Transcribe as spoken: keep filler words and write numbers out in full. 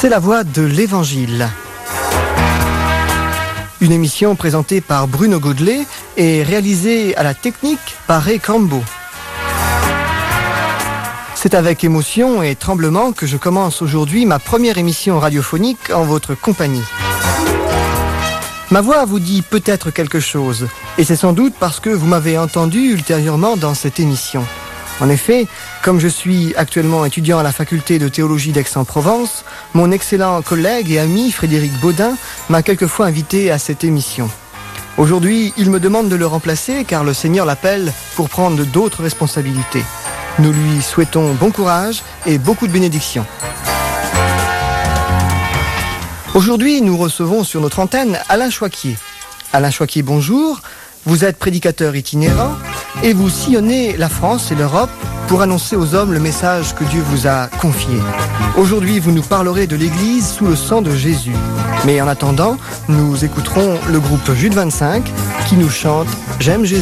C'est la voix de l'Évangile. Une émission présentée par Bruno Godelet et réalisée à la technique par Ray Cambo. C'est avec émotion et tremblement que je commence aujourd'hui ma première émission radiophonique en votre compagnie. Ma voix vous dit peut-être quelque chose, et c'est sans doute parce que vous m'avez entendu ultérieurement dans cette émission. En effet, comme je suis actuellement étudiant à la faculté de théologie d'Aix-en-Provence, mon excellent collègue et ami Frédéric Baudin m'a quelquefois invité à cette émission. Aujourd'hui, il me demande de le remplacer car le Seigneur l'appelle pour prendre d'autres responsabilités. Nous lui souhaitons bon courage et beaucoup de bénédictions. Aujourd'hui, nous recevons sur notre antenne Alain Choiquier. Alain Choiquier, bonjour. Vous êtes prédicateur itinérant et vous sillonnez la France et l'Europe pour annoncer aux hommes le message que Dieu vous a confié. Aujourd'hui, vous nous parlerez de l'Église sous le sang de Jésus. Mais en attendant, nous écouterons le groupe Jude vingt-cinq qui nous chante « J'aime Jésus ».